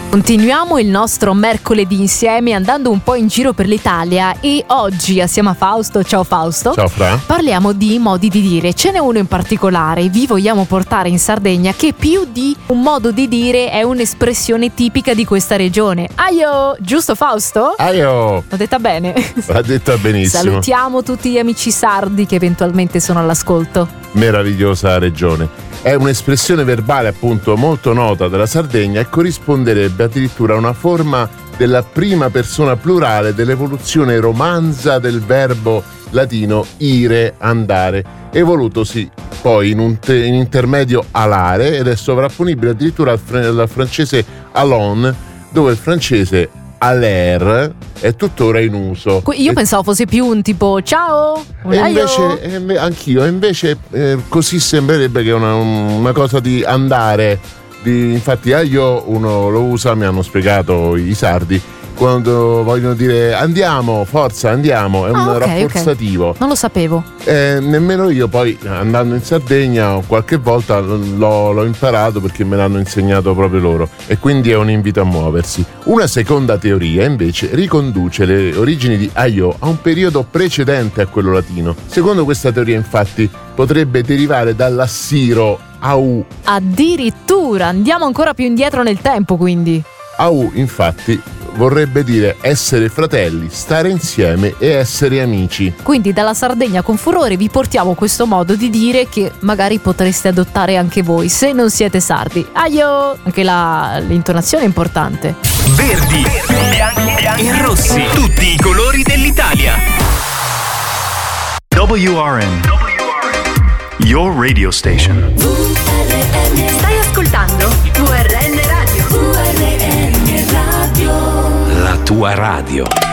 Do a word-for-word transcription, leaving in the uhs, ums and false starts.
Continuiamo il nostro mercoledì insieme andando un po' in giro per l'Italia e oggi assieme a Fausto, ciao Fausto, ciao Fra, parliamo di modi di dire. Ce n'è uno in particolare, vi vogliamo portare in Sardegna che più di un modo di dire è un'espressione tipica di questa regione. Aio, giusto Fausto? Aio! L'ho detta bene? L'ha detta benissimo. Salutiamo tutti gli amici sardi che eventualmente sono all'ascolto. Meravigliosa regione. È un'espressione verbale appunto molto nota della Sardegna e corrisponderebbe addirittura a una forma della prima persona plurale dell'evoluzione romanza del verbo latino ire, andare, evolutosi poi in un te- in intermedio alare ed è sovrapponibile addirittura al, fr- al francese alon, dove il francese aller è tuttora in uso. Io e pensavo fosse più un tipo ciao, un e invece e anch'io, e invece eh, così sembrerebbe che è una, una cosa di andare, di, infatti aio uno lo usa, mi hanno spiegato i sardi, quando vogliono dire andiamo, forza, andiamo, è un ah, okay, rafforzativo. Okay. Non lo sapevo. Eh, nemmeno io poi andando in Sardegna qualche volta l'ho, l'ho imparato perché me l'hanno insegnato proprio loro e quindi è un invito a muoversi. Una seconda teoria invece riconduce le origini di aio a un periodo precedente a quello latino. Secondo questa teoria infatti potrebbe derivare dall'assiro au. Addirittura andiamo ancora più indietro nel tempo quindi. Au infatti vorrebbe dire essere fratelli, stare insieme e essere amici. Quindi dalla Sardegna con furore vi portiamo questo modo di dire che magari potreste adottare anche voi se non siete sardi. Aio! Anche la, l'intonazione è importante. Verdi, bianchi, bianchi e rossi, tutti i colori dell'Italia. W R N, your radio station. Stai ascoltando V R N Radio. V R N Radio. La tua radio.